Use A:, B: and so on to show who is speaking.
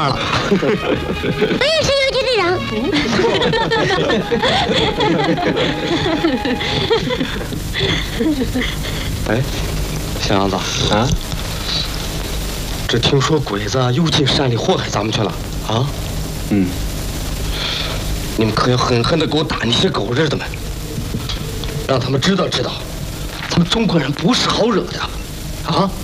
A: 样了。
B: 我也是有机队长。
A: 哎，小杨子啊，这听说鬼子又进山里祸害咱们去了啊？嗯。你们可要狠狠地给我打那些狗日的们，让他们知道，咱们中国人不是好惹的啊！